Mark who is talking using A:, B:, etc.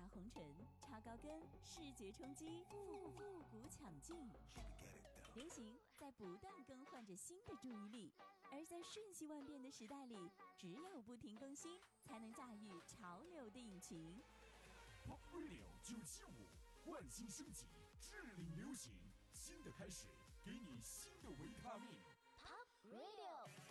A: 红尘，超高跟，视觉冲击，复古抢镜。流行在不断更换着新的注意力，而在瞬息万变的时代里，只有不停更新，才能驾驭潮流的引擎。
B: Pop Radio 975，焕新升级，致领流行，新的开始，给你新的维他命。
C: Pop Radio。